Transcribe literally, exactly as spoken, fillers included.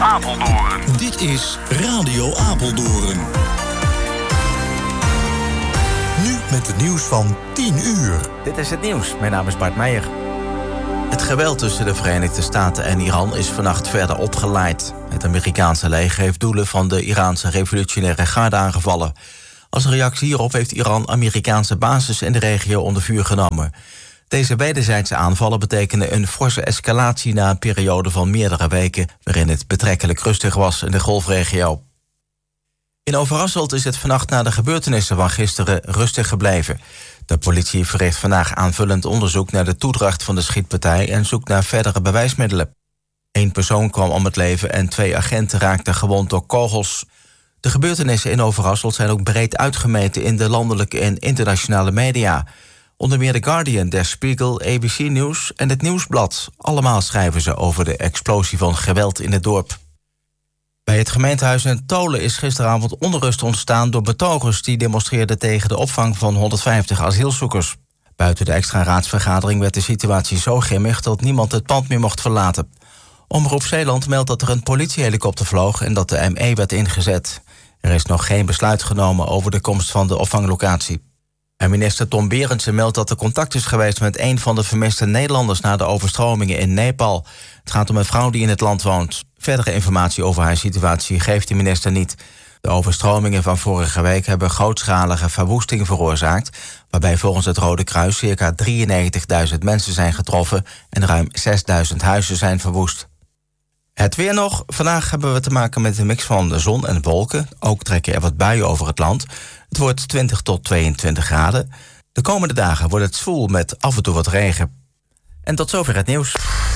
Apeldoorn. Dit is Radio Apeldoorn. Nu met het nieuws van tien uur. Dit is het nieuws. Mijn naam is Bart Meijer. Het geweld tussen de Verenigde Staten en Iran is vannacht verder opgeleid. Het Amerikaanse leger heeft doelen van de Iraanse revolutionaire garde aangevallen. Als reactie hierop heeft Iran Amerikaanse bases in de regio onder vuur genomen. Deze wederzijdse aanvallen betekenen een forse escalatie na een periode van meerdere weken, waarin het betrekkelijk rustig was in de golfregio. In Overasselt is het vannacht na de gebeurtenissen van gisteren rustig gebleven. De politie verricht vandaag aanvullend onderzoek naar de toedracht van de schietpartij en zoekt naar verdere bewijsmiddelen. Eén persoon kwam om het leven en twee agenten raakten gewond door kogels. De gebeurtenissen in Overasselt zijn ook breed uitgemeten in de landelijke en internationale media. Onder meer The Guardian, Der Spiegel, A B C News en het Nieuwsblad. Allemaal schrijven ze over de explosie van geweld in het dorp. Bij het gemeentehuis in Tolen is gisteravond onrust ontstaan door betogers die demonstreerden tegen de opvang van honderdvijftig asielzoekers. Buiten de extra raadsvergadering werd de situatie zo grimmig dat niemand het pand meer mocht verlaten. Omroep Zeeland meldt dat er een politiehelikopter vloog en dat de M E werd ingezet. Er is nog geen besluit genomen over de komst van de opvanglocatie. En minister Tom Berendsen meldt dat er contact is geweest met een van de vermiste Nederlanders na de overstromingen in Nepal. Het gaat om een vrouw die in het land woont. Verdere informatie over haar situatie geeft de minister niet. De overstromingen van vorige week hebben grootschalige verwoesting veroorzaakt, waarbij volgens het Rode Kruis circa drieënnegentigduizend mensen zijn getroffen en ruim zesduizend huizen zijn verwoest. Het weer nog. Vandaag hebben we te maken met een mix van de zon en wolken. Ook trekken er wat buien over het land. Het wordt twintig tot tweeëntwintig graden. De komende dagen wordt het zwoel met af en toe wat regen. En tot zover het nieuws.